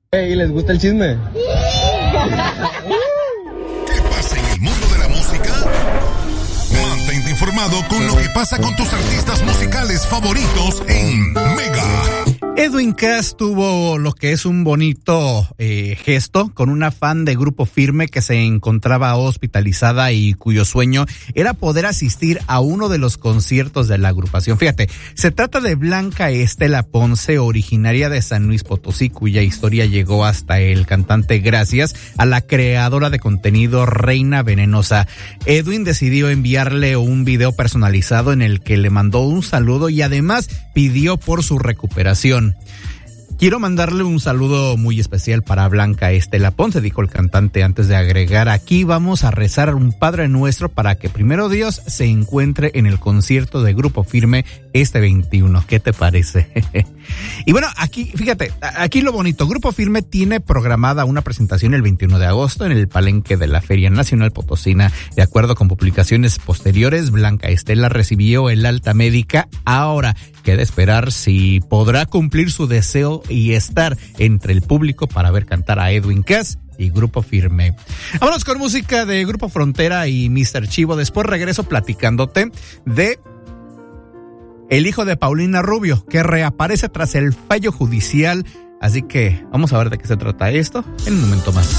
Hey, ¿les gusta el chisme? ¿Qué pasa en el mundo de la música? Mantente informado con lo que pasa con tus artistas musicales favoritos en Mega. Edwin Cass tuvo lo que es un bonito gesto con una fan de Grupo Firme que se encontraba hospitalizada y cuyo sueño era poder asistir a uno de los conciertos de la agrupación. Fíjate, se trata de Blanca Estela Ponce, originaria de San Luis Potosí, cuya historia llegó hasta el cantante gracias a la creadora de contenido Reina Venenosa. Edwin decidió enviarle un video personalizado en el que le mandó un saludo y además pidió por su recuperación. Quiero mandarle un saludo muy especial para Blanca Estela Ponce, dijo el cantante antes de agregar: aquí vamos a rezar un Padre Nuestro para que primero Dios se encuentre en el concierto de Grupo Firme este 21. ¿Qué te parece? Y bueno, aquí, fíjate, aquí lo bonito. Grupo Firme tiene programada una presentación el 21 de agosto en el palenque de la Feria Nacional Potosina. De acuerdo con publicaciones posteriores, Blanca Estela recibió el alta médica. Ahora queda esperar si podrá cumplir su deseo y estar entre el público para ver cantar a Edwin Cass y Grupo Firme. Vámonos con música de Grupo Frontera y Mr. Chivo. Después regreso platicándote de el hijo de Paulina Rubio, que reaparece tras el fallo judicial. Así que vamos a ver de qué se trata esto en un momento más.